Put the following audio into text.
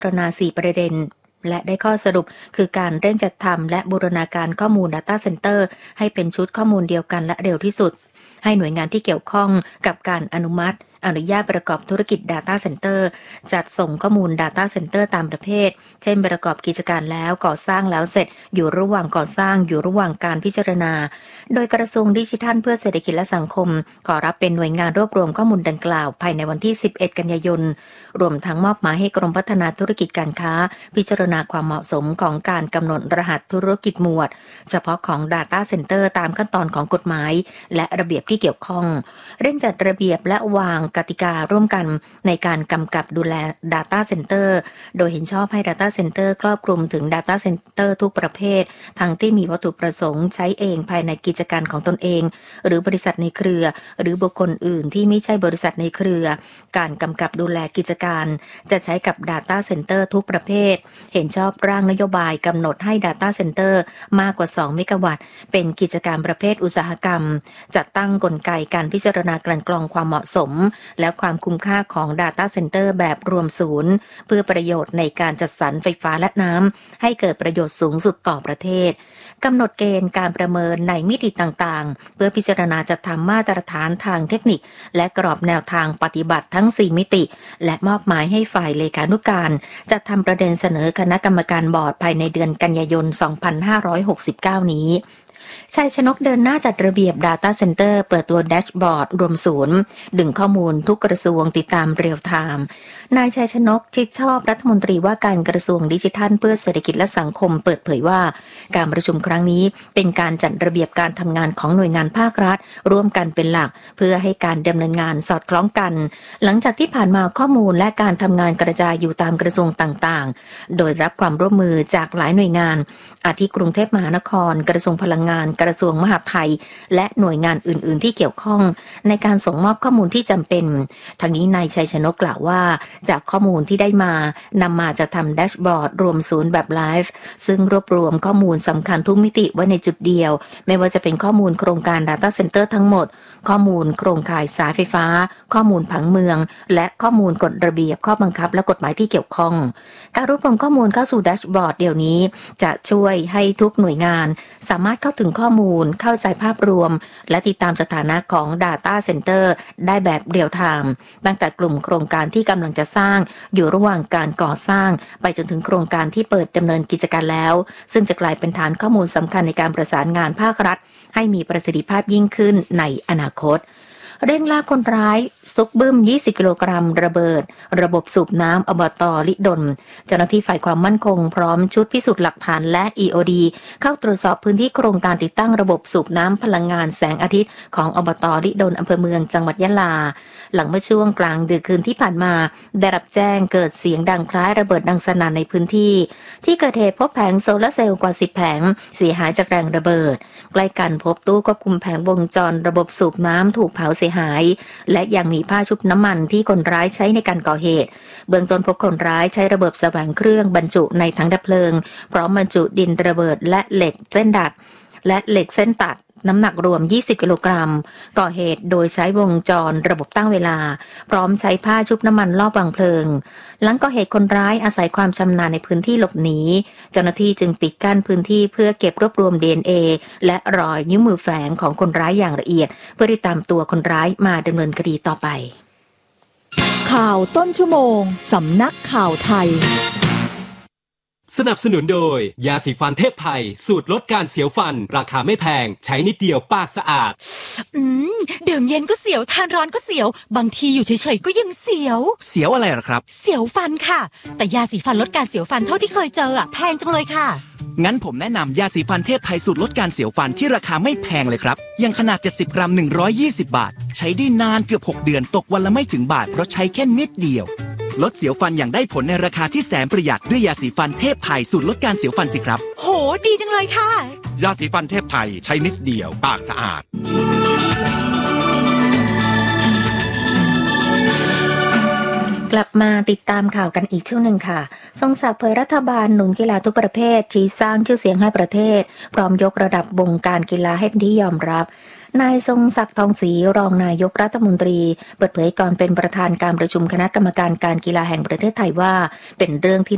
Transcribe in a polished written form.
ารณา4ประเด็นและได้ข้อสรุปคือการเร่งจัดทำและบูรณาการข้อมูล Data Center ให้เป็นชุดข้อมูลเดียวกันและเร็วที่สุดให้หน่วยงานที่เกี่ยวข้องกับการอนุญาตประกอบธุรกิจ Data Center จัดส่งข้อมูล Data Center ตามประเภทเช่นประกอบกิจการแล้วก่อสร้างแล้วเสร็จอยู่ระหว่างก่อสร้างอยู่ระหว่างการพิจารณาโดยกระทรวงดิจิทัลเพื่อเศรษฐกิจและสังคมขอรับเป็นหน่วยงานรวบรวมข้อมูลดังกล่าวภายในวันที่11กันยายนรวมทั้งมอบหมายให้กรมพัฒนาธุรกิจการค้าพิจารณาความเหมาะสมของการกำหนดรหัสธุรกิจหมวดเฉพาะของ Data Center ตามขั้นตอนของกฎหมายและระเบียบที่เกี่ยวข้องเร่งจัดระเบียบและวางกติการ่วมกันในการกำกับดูแล Data Center โดยเห็นชอบให้ Data Center ครอบคลุมถึง Data Center ทุกประเภททั้งที่มีวัตถุประสงค์ใช้เองภายในกิจการของตนเองหรือบริษัทในเครือหรือบุคคลอื่นที่ไม่ใช่บริษัทในเครือการกำกับดูแลกิจการจะใช้กับ Data Center ทุกประเภทเห็นชอบร่างนโยบายกำหนดให้ Data Center มากกว่า2เมกะวัตต์เป็นกิจการประเภทอุตสาหกรรมจัดตั้งกลไกการพิจารณากลั่นกรองความเหมาะสมและความคุ้มค่าของ Data Center แบบรวมศูนย์เพื่อประโยชน์ในการจัดสรรไฟฟ้าและน้ำให้เกิดประโยชน์สูงสุดต่อประเทศกำหนดเกณฑ์การประเมินในมิติต่างๆเพื่อพิจารณาจัดทำมาตรฐานทางเทคนิคและกรอบแนวทางปฏิบัติทั้ง4มิติและมอบหมายให้ฝ่ายเลขานุการจัดทำประเด็นเสนอคณะกรรมการบอร์ดภายในเดือนกันยายน 2569 นี้ชัยชนกเดินหน้าจัดระเบียบ Data Center เปิดตัวแดชบอร์ดรวมศูนย์ดึงข้อมูลทุกกระทรวงติดตามเรียลไทม์นายชัยชนกชิดชอบรัฐมนตรีว่าการกระทรวงดิจิทัลเพื่อเศรษฐกิจและสังคมเปิดเผยว่าการประชุมครั้งนี้เป็นการจัดระเบียบการทำงานของหน่วยงานภาครัฐร่วมกันเป็นหลักเพื่อให้การดำเนินงานสอดคล้องกันหลังจากที่ผ่านมาข้อมูลและการทำงานกระจายอยู่ตามกระทรวงต่างๆโดยรับความร่วมมือจากหลายหน่วยงานอาทิกรุงเทพมหานครกระทรวงพลังงานกระทรวงมหาดไทยและหน่วยงานอื่นๆที่เกี่ยวข้องในการส่งมอบข้อมูลที่จำเป็นทางนี้นายชัยชนกกล่าวว่าจากข้อมูลที่ได้นำมาจะทำแดชบอร์ดรวมศูนย์แบบไลฟ์ซึ่งรวบรวมข้อมูลสำคัญทุกมิติไว้ในจุดเดียวไม่ว่าจะเป็นข้อมูลโครงการ Data Center ทั้งหมดข้อมูลโครงข่ายสายไฟฟ้าข้อมูลผังเมืองและข้อมูลกฎระเบียบข้อบังคับและกฎหมายที่เกี่ยวข้องการรวบรวมข้อมูลเข้าสู่แดชบอร์ดเดี๋ยวนี้จะช่วยให้ทุกหน่วยงานสามารถเข้าถึงข้อมูลเข้าใจภาพรวมและติดตามสถานะของ Data Center ได้แบบเรียลไทม์ตั้งแต่กลุ่มโครงการที่กำลังจะสร้างอยู่ระหว่างการก่อสร้างไปจนถึงโครงการที่เปิดดำเนินกิจการแล้วซึ่งจะกลายเป็นฐานข้อมูลสำคัญในการประสานงานภาครัฐให้มีประสิทธิภาพยิ่งขึ้นในอนาคตเร่งล่าคนร้ายซุกบึ้ม20กิโลกรัมระเบิดระบบสูบน้ำอบต.ลิดลเจ้าหน้าที่ฝ่ายความมั่นคงพร้อมชุดพิสูจน์หลักฐานและ EOD เข้าตรวจสอบพื้นที่โครงการติดตั้งระบบสูบน้ำพลังงานแสงอาทิตย์ของอบต.ลิดลอำเภอเมืองจังหวัดยะลาหลังเมื่อช่วงกลางดึกคืนที่ผ่านมาได้รับแจ้งเกิดเสียงดังคล้ายระเบิดดังสนั่นในพื้นที่เกิดเหตุพบแผงโซลาร์เซลล์กว่า10แผงเสียหายจากแรงระเบิดใกล้กันพบตู้ควบคุมแผงวงจรระบบสูบน้ำถูกเผาเสียหายและยังมีผ้าชุบน้ำมันที่คนร้ายใช้ในการก่อเหตุเบื้องต้นพบคนร้ายใช้ระเบิดแสวงเครื่องบรรจุในถังดับเพลิงพร้อมบรรจุดินระเบิดและเหล็กเส้นดัดและเหล็กเส้นตัดน้ำหนักรวม20กิโลกรัมก่อเหตุโดยใช้วงจรระบบตั้งเวลาพร้อมใช้ผ้าชุบน้ำมันลอบวางเพลิงหลังก่อเหตุคนร้ายอาศัยความชำนาญในพื้นที่หลบหนีเจ้าหน้าที่จึงปิดกั้นพื้นที่เพื่อเก็บรวบรวม DNA และรอยนิ้วมือแฝงของคนร้ายอย่างละเอียดเพื่อติดตามตัวคนร้ายมาดำเนินคดีต่อไปข่าวต้นชั่วโมงสำนักข่าวไทยสนับสนุนโดยยาสีฟันเทพไทยสูตรลดการเสียวฟันราคาไม่แพงใช้นิดเดียวปากสะอาดดื่มเย็นก็เสียวทานร้อนก็เสียวบางทีอยู่เฉยๆก็ยังเสียวอะไรหรอครับเสียวฟันค่ะแต่ยาสีฟันลดการเสียวฟันเท่าที่เคยเจอแพงจังเลยค่ะงั้นผมแนะนำยาสีฟันเทพไทยสูตรลดการเสียวฟันที่ราคาไม่แพงเลยครับอย่างขนาด70กรัม120บาทใช้ได้นานเกือบ6เดือนตกวันละไม่ถึงบาทเพราะใช้แค่นิดเดียวลดเสียวฟันอย่างได้ผลในราคาที่แสนประหยัดด้วยยาสีฟันเทพไทยสูตรลดการเสียวฟันสิครับโหดีจังเลยค่ะยาสีฟันเทพไทยใช้นิดเดียวปากสะอาดกลับมาติดตามข่าวกันอีกช่วงหนึ่งค่ะทรงศักดิ์เผยรัฐบาลหนุนกีฬาทุกประเภทชี้สร้างชื่อเสียงให้ประเทศพร้อมยกระดับวงการกีฬาให้เป็นที่ยอมรับนายทรงศักดิ์ทองศรีรองนายกรัฐมนตรีเปิดเผยก่อนเป็นประธานการประชุมคณะกรรมการการกีฬาแห่งประเทศไทยว่าเป็นเรื่องที่